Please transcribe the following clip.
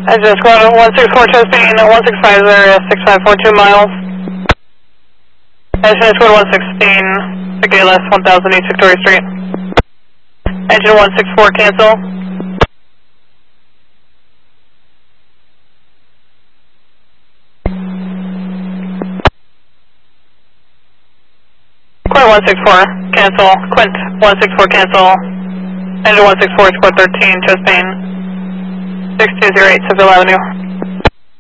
Engine squad 164 Chastain, 165 area, 6542 miles. Engine squad 116, the Galas 1000 East Victoria Street. Engine 164 cancel. Quint 164 cancel. Quint 164 cancel. Engine 164 squad 13 Chastain. 6208 Seville Avenue.